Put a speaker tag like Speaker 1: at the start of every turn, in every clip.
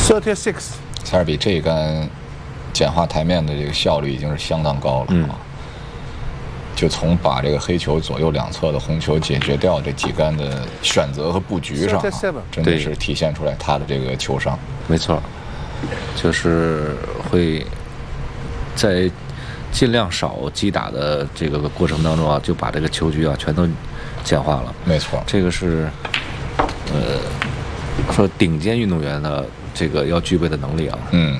Speaker 1: 36。
Speaker 2: 塞尔比这一杆简化台面的这个效率已经是相当高了啊！就从把这个黑球左右两侧的红球解决掉这几杆的选择和布局上、真的是体现出来他的这个球商。
Speaker 3: 没错，就是会在尽量少击打的这个过程当中啊，就把这个球局啊全都简化了。
Speaker 2: 没错，
Speaker 3: 这个是说顶尖运动员的这个要具备的能力啊。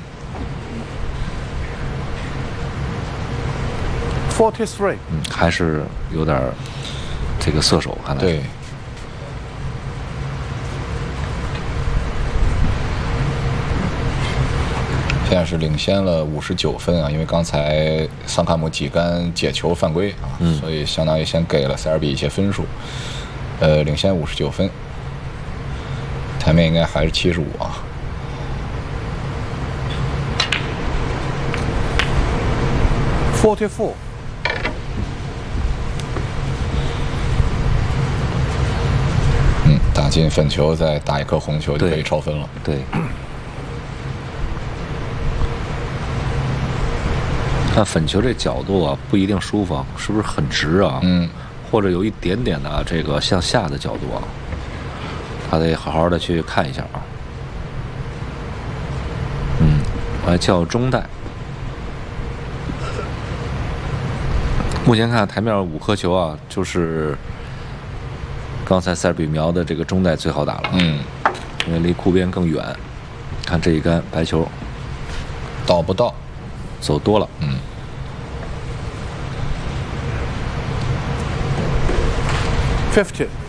Speaker 1: 43。
Speaker 3: 还是有点这个射手，看来。
Speaker 2: 对。现在是领先了59分啊，因为刚才桑卡姆几杆解球犯规啊，所以相当于先给了塞尔比一些分数，领先59分，台面应该还是75啊。
Speaker 1: 44。
Speaker 2: 打进粉球，再打一颗红球就可以超分了。
Speaker 3: 对。看粉球这角度啊，不一定舒服，是不是很直啊？或者有一点点的这个向下的角度啊，他得好好的去看一下啊。我还叫中带。目前看台面5颗球啊，就是刚才塞尔比瞄的这个中带最好打了。因为离库边更远。看这一杆白球，
Speaker 2: 到不到？
Speaker 3: 走多了。
Speaker 1: 50。